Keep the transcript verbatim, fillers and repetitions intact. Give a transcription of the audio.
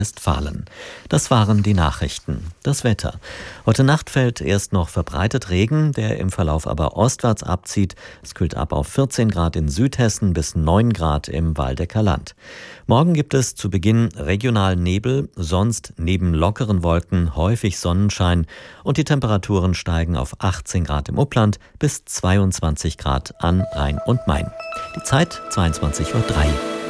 Westfalen. Das waren die Nachrichten. Das Wetter. Heute Nacht fällt erst noch verbreitet Regen, der im Verlauf aber ostwärts abzieht. Es kühlt ab auf vierzehn Grad in Südhessen bis neun Grad im Waldecker Land. Morgen gibt es zu Beginn regional Nebel, sonst neben lockeren Wolken häufig Sonnenschein und die Temperaturen steigen auf achtzehn Grad im Upland bis zweiundzwanzig Grad an Rhein und Main. Die Zeit zweiundzwanzig Uhr drei.